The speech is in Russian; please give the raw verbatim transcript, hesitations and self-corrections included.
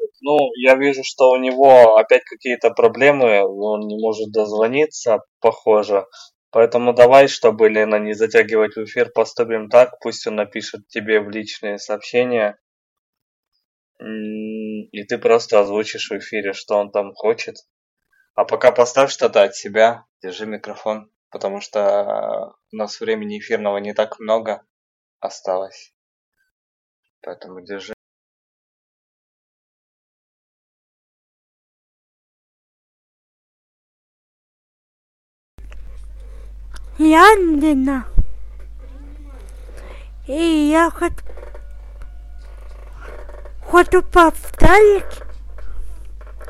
Ну, я вижу, что у него опять какие-то проблемы, он не может дозвониться, похоже. Поэтому давай, чтобы Лена не затягивать в эфир, поступим так, пусть он напишет тебе в личные сообщения, м, и ты просто озвучишь в эфире, что он там хочет. А пока поставь что-то от себя, держи микрофон, потому что у нас времени эфирного не так много осталось. Поэтому держи. Я Лена. И я хот... хочу повторить